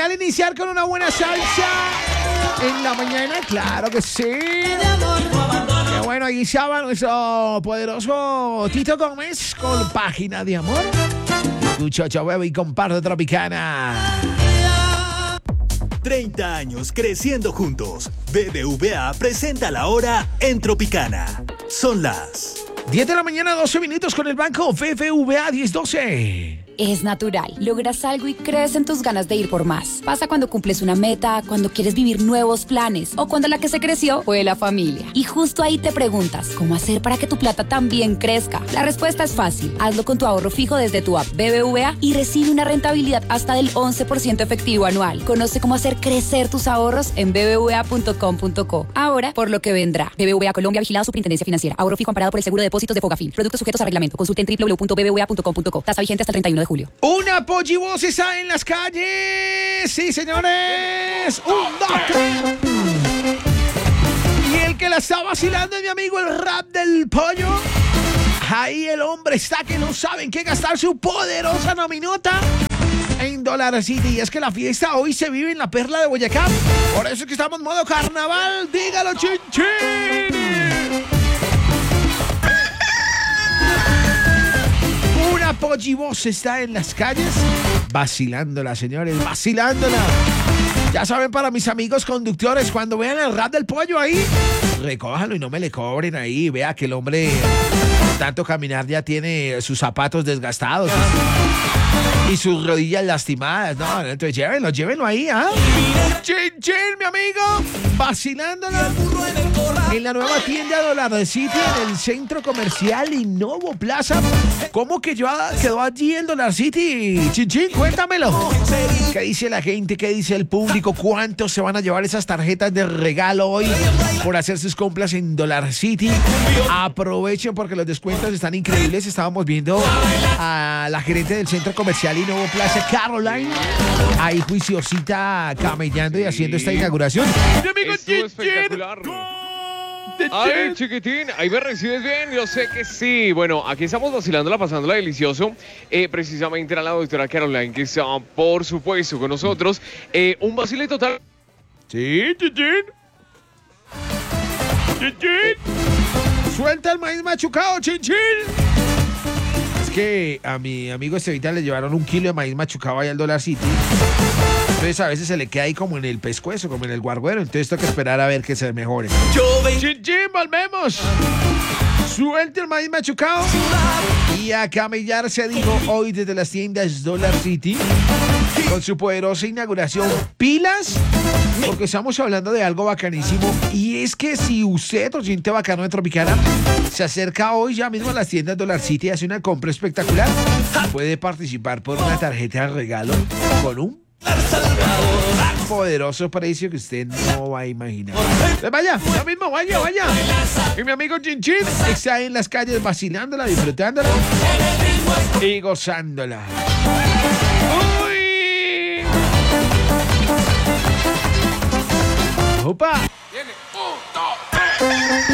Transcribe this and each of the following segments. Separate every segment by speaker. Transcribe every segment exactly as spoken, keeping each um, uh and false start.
Speaker 1: genial iniciar con una buena salsa en la mañana, claro que sí. Qué bueno, ahí estaba nuestro poderoso Tito Gómez con Página de Amor. Muchacho, bebé y comparto Tropicana.
Speaker 2: treinta años creciendo juntos. B B V A presenta la hora en Tropicana. Son las
Speaker 1: diez de la mañana, doce minutos con el banco B B V A diez doce.
Speaker 3: Es natural. Logras algo y crees en tus ganas de ir por más. Pasa cuando cumples una meta, cuando quieres vivir nuevos planes o cuando la que se creció fue la familia. Y justo ahí te preguntas, ¿cómo hacer para que tu plata también crezca? La respuesta es fácil. Hazlo con tu ahorro fijo desde tu app B B V A y recibe una rentabilidad hasta del once por ciento efectivo anual. Conoce cómo hacer crecer tus ahorros en b b v a punto com punto co. Ahora, por lo que vendrá. B B V A Colombia, vigilado Superintendencia Financiera. Ahorro fijo amparado por el seguro de depósitos de Fogafín. Productos sujetos a reglamento. Consulte en w w w punto b b v a punto com punto co. Tasa vigente hasta el treinta y uno de julio.
Speaker 1: Una pollivoz está en las calles. Sí, señores. Un, dos, tres. Y el que la está vacilando es mi amigo el rap del pollo. Ahí el hombre está que no saben qué gastar su poderosa nominota en Dollar City. Y es que la fiesta hoy se vive en la Perla de Boyacá. Por eso es que estamos en modo carnaval. Dígalo, chin, chin. Una pollivoz está en las calles vacilándola, señores, vacilándola. Ya saben, para mis amigos conductores, cuando vean el rap del pollo ahí, recójanlo y no me le cobren ahí. Vea que el hombre, tanto caminar, ya tiene sus zapatos desgastados y sus rodillas lastimadas. No, entonces llévenlo, llévenlo ahí, ¿ah? Chin, chin, mi amigo, vacilándola en la nueva tienda Dollar City en el centro comercial Innovo Plaza. ¿Cómo que yo quedó allí en Dollar City? Chin, chin, cuéntamelo. ¿Qué dice la gente? ¿Qué dice el público? ¿Cuántos se van a llevar esas tarjetas de regalo hoy por hacer sus compras en Dollar City? Aprovechen porque los descuentos están increíbles. Estábamos viendo a la gerente del centro comercial Innovo Plaza, Caroline, ahí juiciosita camellando y haciendo esta inauguración.
Speaker 4: Estuvo espectacular. Ay, chiquitín, ahí me recibes bien, yo sé que sí. Bueno, aquí estamos vacilándola, pasándola delicioso. Eh, precisamente era la doctora Caroline, que está, por supuesto, con nosotros. Eh, un vacile total.
Speaker 1: Sí, chiquitín. Chiquitín. Suelta el maíz machucado, chinchín. Es que a mi amigo Estevita le llevaron un kilo de maíz machucado ahí al Dollar City. Entonces a veces se le queda ahí como en el pescuezo, como en el guarguero. Entonces toca esperar a ver que se mejore. ¡Chin, chin! ¡Volvemos! Suelte el maíz machucado. Y a camellar se dijo hoy desde las tiendas Dollar City. Con su poderosa inauguración. ¡Pilas! Porque estamos hablando de algo bacanísimo. Y es que si usted, oyente bacano de Tropicana, se acerca hoy ya mismo a las tiendas Dollar City y hace una compra espectacular, puede participar por una tarjeta de regalo con un poderoso precio que usted no va a imaginar. Pues vaya, ya mismo, vaya, vaya. Y mi amigo Chin Chin está en las calles vacilándola, disfrutándola y gozándola. ¡Uy! ¡Opa!
Speaker 4: Viene, un, dos, tres.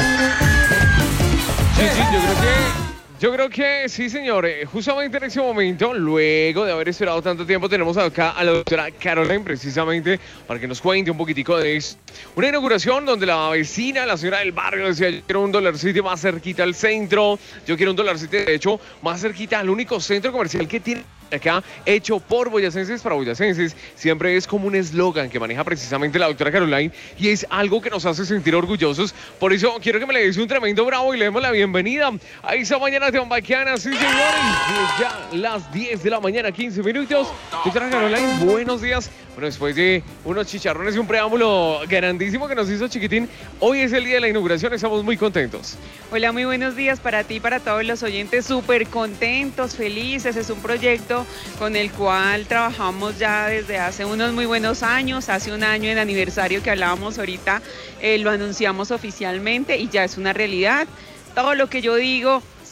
Speaker 4: Sí, sí, yo creo que... Yo creo que sí, señor. Justamente en ese momento, luego de haber esperado tanto tiempo, tenemos acá a la doctora Caroline, precisamente, para que nos cuente un poquitico de eso. Una inauguración donde la vecina, la señora del barrio, decía, yo quiero un Dollar City más cerquita al centro, yo quiero un Dollar City, de hecho, más cerquita al único centro comercial que tiene acá, hecho por boyacenses para boyacenses. Siempre es como un eslogan que maneja precisamente la doctora Caroline y es algo que nos hace sentir orgullosos. Por eso quiero que me le des un tremendo bravo y le demos la bienvenida a esa mañana tan bacana, sí señores. Ya las diez de la mañana, quince minutos. Doctora Caroline, buenos días. Bueno, después de unos chicharrones y un preámbulo grandísimo que nos hizo Chiquitín, hoy es el día de la inauguración, estamos muy contentos.
Speaker 5: Hola, muy buenos días para ti y para todos los oyentes, súper contentos, felices. Es un proyecto con el cual trabajamos ya desde hace unos muy buenos años. Hace un año, en aniversario que hablábamos ahorita, eh, lo anunciamos oficialmente y ya es una realidad. Todo lo que yo digo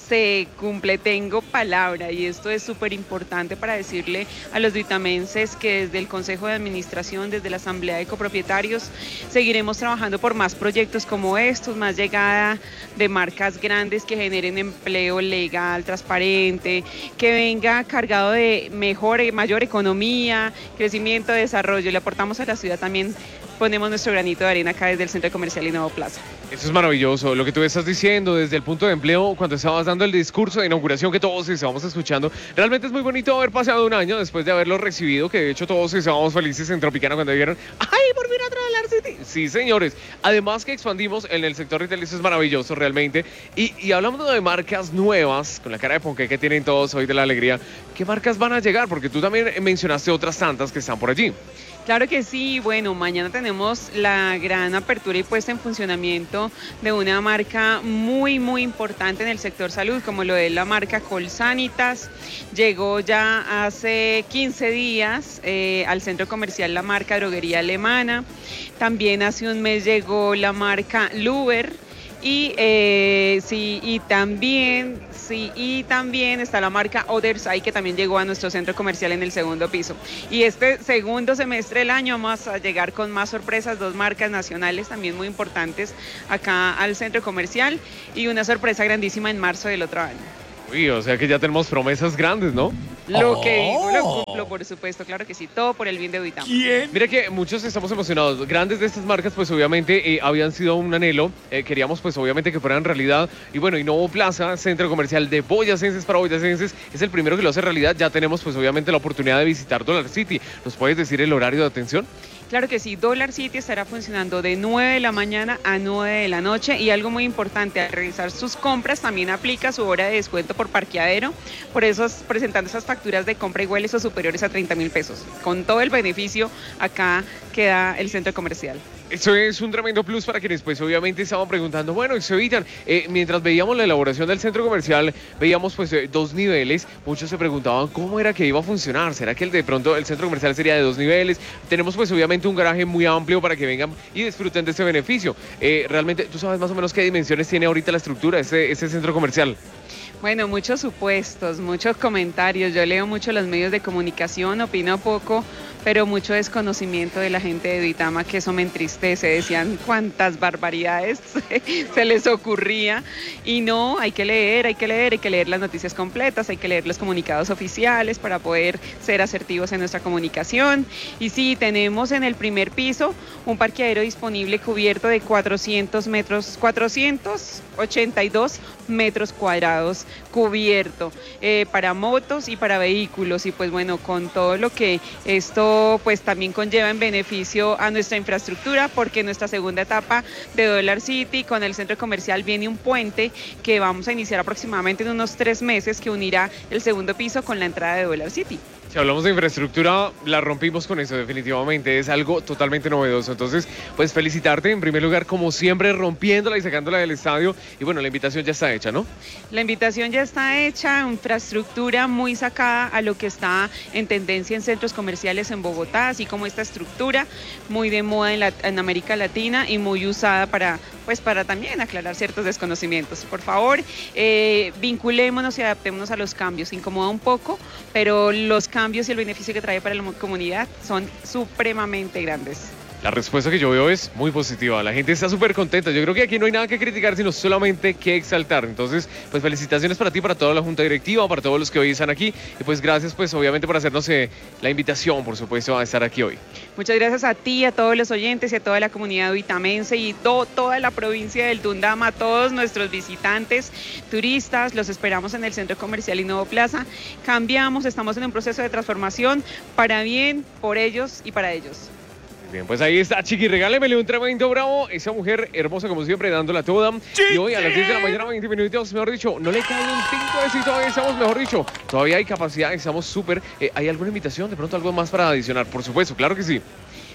Speaker 5: se cumple, tengo palabra, y esto es súper importante para decirle a los duitamenses que desde el Consejo de Administración, desde la Asamblea de Copropietarios, seguiremos trabajando por más proyectos como estos, más llegada de marcas grandes que generen empleo legal, transparente, que venga cargado de mejor, mayor economía, crecimiento, desarrollo. Le aportamos a la ciudad también, ponemos nuestro granito de arena acá desde el Centro Comercial Innovo Plaza.
Speaker 4: Eso es maravilloso, lo que tú estás diciendo desde el punto de empleo, cuando estabas dando el discurso de inauguración que todos estábamos escuchando, realmente es muy bonito haber pasado un año después de haberlo recibido, que de hecho todos estábamos felices en Tropicana cuando dijeron, ¡ay, por fin a Dollar City! Sí, señores, además que expandimos en el sector retail, eso es maravilloso realmente, y, y hablando de marcas nuevas, con la cara de ponqué que tienen todos hoy de la alegría, ¿qué marcas van a llegar? Porque tú también mencionaste otras tantas que están por allí.
Speaker 5: Claro que sí, bueno, mañana tenemos la gran apertura y puesta en funcionamiento de una marca muy, muy importante en el sector salud, como lo es la marca Colsanitas. Llegó ya hace quince días eh, al centro comercial la marca Droguería Alemana. También hace un mes llegó la marca Luber. Y eh, sí, y también, sí, y también está la marca Otherside, que también llegó a nuestro centro comercial en el segundo piso. Y este segundo semestre del año vamos a llegar con más sorpresas, dos marcas nacionales también muy importantes acá al centro comercial, y una sorpresa grandísima en marzo del otro año.
Speaker 4: Uy, o sea que ya tenemos promesas grandes, ¿no?
Speaker 5: Lo que digo, lo cumplo, por supuesto, claro que sí, todo por el bien de Duitama.
Speaker 1: ¿Quién?
Speaker 4: Mira que muchos estamos emocionados. Grandes de estas marcas, pues obviamente eh, habían sido un anhelo. Eh, queríamos, pues obviamente, que fueran realidad. Y bueno, Innovo Plaza, centro comercial de boyacenses para boyacenses, es el primero que lo hace realidad. Ya tenemos, pues obviamente, la oportunidad de visitar Dollar City. ¿Nos puedes decir el horario de atención?
Speaker 5: Claro que sí, Dollar City estará funcionando de nueve de la mañana a nueve de la noche, y algo muy importante, al realizar sus compras también aplica su hora de descuento por parqueadero, por eso presentando esas facturas de compra iguales o superiores a treinta mil pesos, con todo el beneficio acá que da el centro comercial.
Speaker 4: Eso es un tremendo plus para quienes pues obviamente estaban preguntando, bueno, Exovitan, eh, mientras veíamos la elaboración del centro comercial, veíamos pues eh, dos niveles, muchos se preguntaban cómo era que iba a funcionar, ¿será que el, de pronto el centro comercial sería de dos niveles? Tenemos pues obviamente un garaje muy amplio para que vengan y disfruten de ese beneficio. Eh, realmente, ¿tú sabes más o menos qué dimensiones tiene ahorita la estructura, ese, ese centro comercial?
Speaker 5: Bueno, muchos supuestos, muchos comentarios, yo leo mucho los medios de comunicación, opino poco, pero mucho desconocimiento de la gente de Duitama, que eso me entristece. Decían cuántas barbaridades se les ocurría, y no, hay que leer, hay que leer, hay que leer las noticias completas, hay que leer los comunicados oficiales para poder ser asertivos en nuestra comunicación. Y sí, tenemos en el primer piso un parqueadero disponible cubierto de cuatrocientos metros, cuatrocientos ochenta y dos metros cuadrados cubierto eh, para motos y para vehículos, y pues bueno, con todo lo que esto pues también conlleva en beneficio a nuestra infraestructura, porque en nuestra segunda etapa de Dollar City con el centro comercial viene un puente que vamos a iniciar aproximadamente en unos tres meses, que unirá el segundo piso con la entrada de Dollar City.
Speaker 4: Si hablamos de infraestructura, la rompimos con eso definitivamente, es algo totalmente novedoso. Entonces, pues felicitarte en primer lugar, como siempre, rompiéndola y sacándola del estadio. Y bueno, la invitación ya está hecha, ¿no?
Speaker 5: La invitación ya está hecha, infraestructura muy sacada a lo que está en tendencia en centros comerciales en Bogotá, así como esta estructura muy de moda en, la, en América Latina y muy usada para, pues, para también aclarar ciertos desconocimientos. Por favor, eh, vinculémonos y adaptémonos a los cambios. Incomoda un poco, pero los cambios cambios y el beneficio que trae para la comunidad son supremamente grandes.
Speaker 4: La respuesta que yo veo es muy positiva, la gente está súper contenta, yo creo que aquí no hay nada que criticar, sino solamente que exaltar. Entonces, pues felicitaciones para ti, para toda la junta directiva, para todos los que hoy están aquí, y pues gracias pues obviamente por hacernos eh, la invitación, por supuesto, a estar aquí hoy.
Speaker 5: Muchas gracias a ti, a todos los oyentes y a toda la comunidad duitamense y to toda la provincia del Tundama, a todos nuestros visitantes, turistas, los esperamos en el Centro Comercial Innovo Plaza. Cambiamos, estamos en un proceso de transformación para bien, por ellos y para ellos.
Speaker 4: Bien, pues ahí está, Chiqui, regálemele un tremendo bravo, esa mujer hermosa como siempre, dándola toda. Y hoy a las diez de la mañana, veinte minutos, mejor dicho, no le cae un tinto de si todavía estamos, mejor dicho, todavía hay capacidad, estamos súper. Eh, ¿Hay alguna invitación? De pronto algo más para adicionar, por supuesto, claro que sí.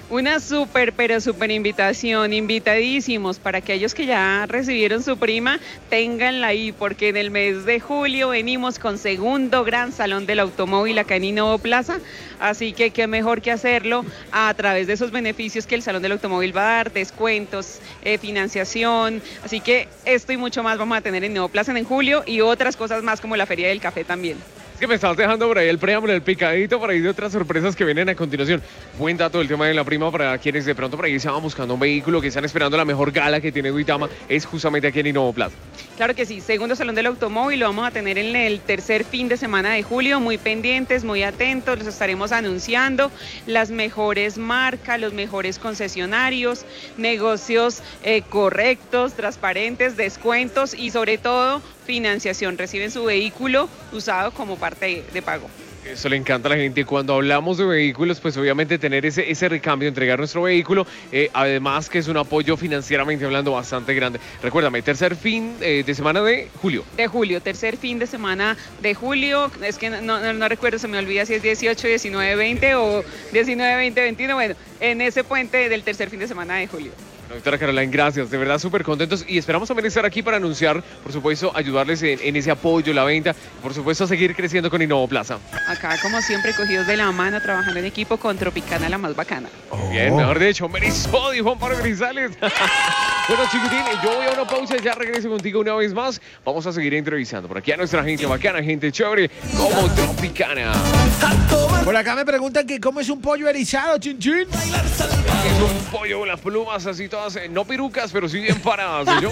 Speaker 5: Una súper, pero súper invitación, invitadísimos para aquellos que ya recibieron su prima, ténganla ahí, porque en el mes de julio venimos con segundo gran salón del automóvil acá en Innova Plaza, así que qué mejor que hacerlo a través de esos beneficios que el salón del automóvil va a dar, descuentos, eh, financiación, así que esto y mucho más vamos a tener en Innova Plaza en julio y otras cosas más como la Feria del Café también.
Speaker 4: Es que me estabas dejando por ahí el preámbulo, el picadito por ahí de otras sorpresas que vienen a continuación. Buen dato del tema de la prima para quienes de pronto por ahí se van buscando un vehículo, que están esperando la mejor gala que tiene Duitama, es justamente aquí en Innova Plaza.
Speaker 5: Claro que sí, segundo salón del automóvil lo vamos a tener en el tercer fin de semana de julio, muy pendientes, muy atentos, los estaremos anunciando, las mejores marcas, los mejores concesionarios, negocios eh, correctos, transparentes, descuentos y sobre todo financiación, reciben su vehículo usado como parte de pago.
Speaker 4: Eso le encanta a la gente. Cuando hablamos de vehículos, pues obviamente tener ese, ese recambio, entregar nuestro vehículo, eh, además que es un apoyo financieramente hablando bastante grande. Recuérdame, tercer fin eh, de semana de julio.
Speaker 5: De julio, tercer fin de semana de julio, es que no, no, no recuerdo, se me olvida si es dieciocho, diecinueve, veinte o diecinueve, veinte, veintiuno, bueno, en ese puente del tercer fin de semana de julio.
Speaker 4: Doctora Caroline, gracias, de verdad súper contentos y esperamos también estar aquí para anunciar, por supuesto, ayudarles en, en ese apoyo, la venta, por supuesto, seguir creciendo con Innova Plaza.
Speaker 5: Acá, como siempre, cogidos de la mano, trabajando en equipo con Tropicana, la más bacana.
Speaker 1: Oh.
Speaker 4: Bien, mejor dicho, Merisodi, Juan Pablo Grisales. Bueno, chiquitín, yo voy a una pausa, ya regreso contigo una vez más. Vamos a seguir entrevistando por aquí a nuestra gente bacana, gente chévere, como Tropicana.
Speaker 1: Por acá me preguntan que cómo es un pollo erizado, chin chin.
Speaker 4: Es un pollo con las plumas así todas, eh, no pirucas, pero sí bien paradas, ¿sí yo?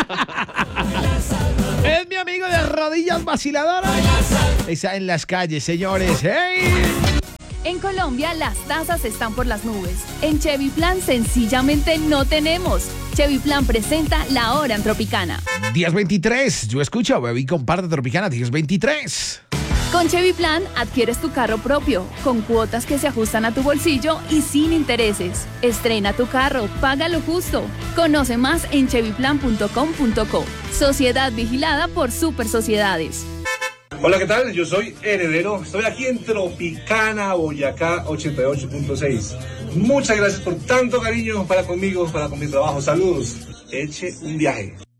Speaker 1: Es mi amigo de rodillas vaciladoras. Está en las calles, señores. ¡Hey!
Speaker 6: En Colombia las tasas están por las nubes. En Chevy Plan sencillamente no tenemos. Chevy Plan presenta La Hora en Tropicana.
Speaker 1: diez veintitrés. Yo escucho, bebé, y comparte Tropicana diez veintitrés.
Speaker 6: Con Chevy Plan adquieres tu carro propio, con cuotas que se ajustan a tu bolsillo y sin intereses. Estrena tu carro, págalo justo. Conoce más en chevy plan punto com punto co. Sociedad vigilada por Super Sociedades.
Speaker 7: Hola, ¿qué tal? Yo soy Heredero. Estoy aquí en Tropicana, Boyacá ochenta y ocho punto seis. Muchas gracias por tanto cariño para conmigo, para con mi trabajo. Saludos. Eche un viaje.